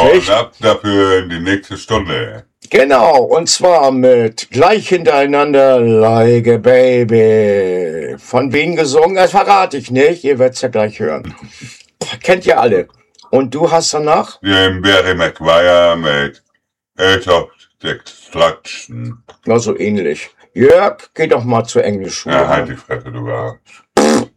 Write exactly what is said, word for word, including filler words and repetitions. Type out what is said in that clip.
Richtig. Und ab dafür in die nächste Stunde. Genau, und zwar mit gleich hintereinander Like a Baby. Von wem gesungen? Das verrate ich nicht, ihr werdet es ja gleich hören. Kennt ihr alle. Und du hast danach? Den Barry Maguire mit Age of Destruction. Na, so ähnlich. Jörg, geh doch mal zur Englischschule. Ja, halt die Fresse, du Arsch.